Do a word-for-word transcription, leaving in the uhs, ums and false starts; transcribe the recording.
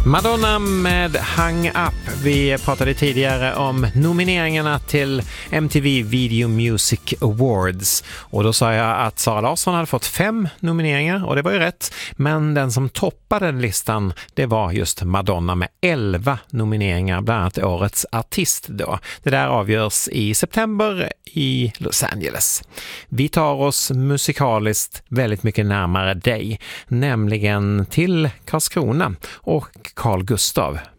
Madonna med Hang Up. Vi pratade tidigare om nomineringarna till M T V Video Music Awards. Och då sa jag att Sara Larsson hade fått fem nomineringar och det var ju rätt. Men den som toppade listan, det var just Madonna med elva nomineringar, bland annat årets artist då. Det där avgörs i september i Los Angeles. Vi tar oss musikaliskt väldigt mycket närmare dig, nämligen till Karlskrona och Carl Gustav.